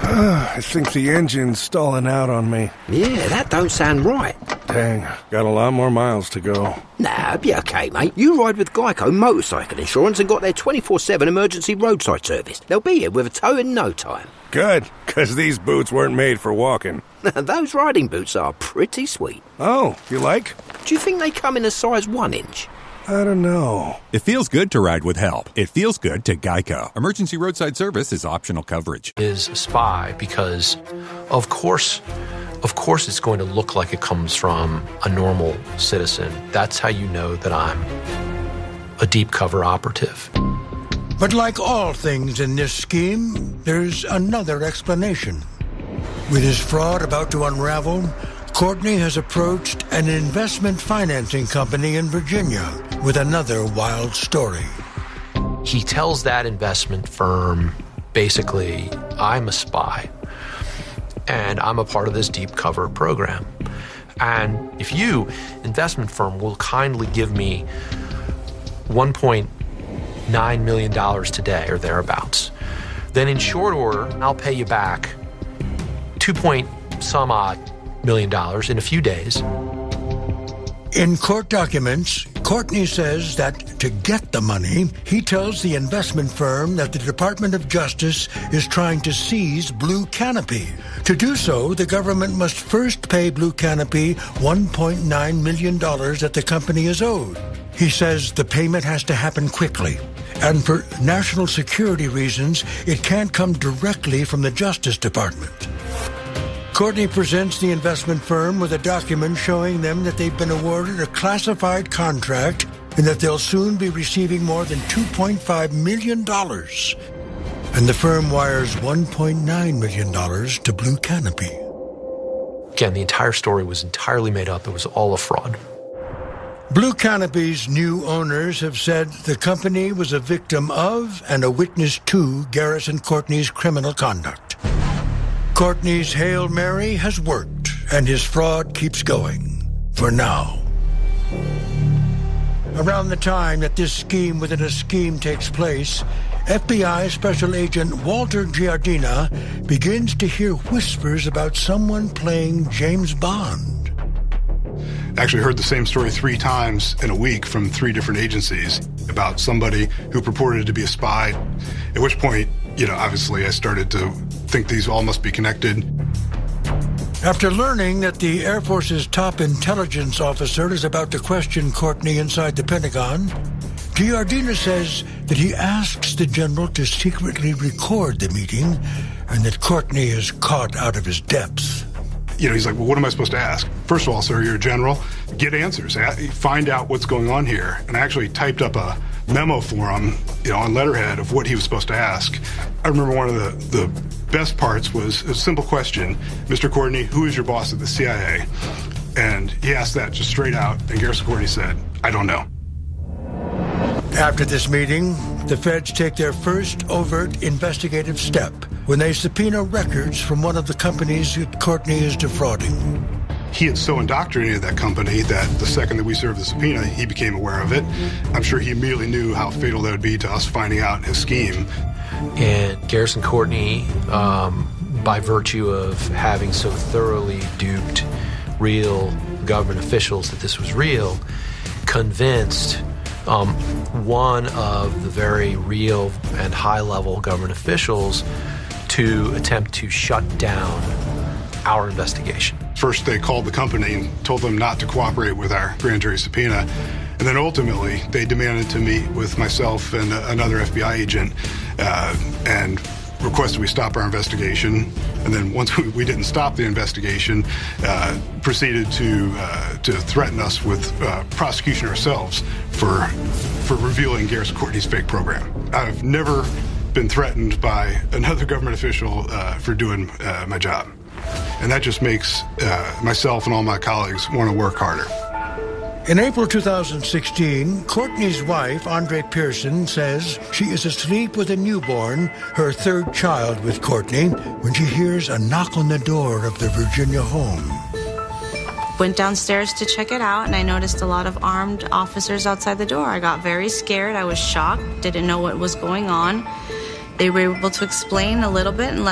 I think the engine's stalling out on me. Yeah, that don't sound right. Dang, got a lot more miles to go. Nah, it'll be okay, mate. You ride with Geico Motorcycle Insurance and got their 24/7 emergency roadside service. They'll be here with a tow in no time. Good, because these boots weren't made for walking. Those riding boots are pretty sweet. Oh, you like? Do you think they come in a size 1 inch? I don't know. It feels good to ride with help. It feels good to Geico. Emergency roadside service is optional coverage. Is a spy because, of course it's going to look like it comes from a normal citizen. That's how you know that I'm a deep cover operative. But like all things in this scheme, there's another explanation. With his fraud about to unravel, Courtney has approached an investment financing company in Virginia with another wild story. He tells that investment firm, basically, I'm a spy, and I'm a part of this deep cover program. And if you, investment firm, will kindly give me $1.9 million today or thereabouts, then in short order, I'll pay you back $2.some-odd million in a few days. In court documents, Courtney says that to get the money, he tells the investment firm that the Department of Justice is trying to seize Blue Canopy. To do so, the government must first pay Blue Canopy $1.9 million that the company is owed. He says the payment has to happen quickly, and for national security reasons, it can't come directly from the Justice Department. Courtney presents the investment firm with a document showing them that they've been awarded a classified contract and that they'll soon be receiving more than $2.5 million. And the firm wires $1.9 million to Blue Canopy. Again, the entire story was entirely made up. It was all a fraud. Blue Canopy's new owners have said the company was a victim of and a witness to Garrison Courtney's criminal conduct. Courtney's Hail Mary has worked, and his fraud keeps going, for now. Around the time that this scheme within a scheme takes place, FBI Special Agent Walter Giardina begins to hear whispers about someone playing James Bond. Actually heard the same story 3 times in a week from 3 different agencies about somebody who purported to be a spy, at which point, obviously I started to think these all must be connected. After learning that the Air Force's top intelligence officer is about to question Courtney inside the Pentagon, Giardina says that he asks the general to secretly record the meeting and that Courtney is caught out of his depths. He's like, well, what am I supposed to ask? First of all, sir, you're a general. Get answers. Find out what's going on here. And I actually typed up a memo for him, on letterhead of what he was supposed to ask. I remember one of the best parts was a simple question. Mr. Courtney, who is your boss at the CIA? And he asked that just straight out, and Garrison Courtney said, I don't know. After this meeting, the feds take their first overt investigative step when they subpoena records from one of the companies that Courtney is defrauding. He had so indoctrinated that company that the second that we served the subpoena, he became aware of it. I'm sure he immediately knew how fatal that would be to us finding out his scheme. And Garrison Courtney, by virtue of having so thoroughly duped real government officials that this was real, convinced one of the very real and high-level government officials to attempt to shut down our investigation. First, they called the company and told them not to cooperate with our grand jury subpoena. And then ultimately, they demanded to meet with myself and another FBI agent and requested we stop our investigation. And then once we didn't stop the investigation, proceeded to threaten us with prosecution ourselves for revealing Garrison Courtney's fake program. I've never been threatened by another government official for doing my job. And that just makes myself and all my colleagues want to work harder. In April 2016, Courtney's wife, Andre Pearson, says she is asleep with a newborn, her 3rd child with Courtney, when she hears a knock on the door of their Virginia home. Went downstairs to check it out, and I noticed a lot of armed officers outside the door. I got very scared. I was shocked, didn't know what was going on. They were able to explain a little bit and let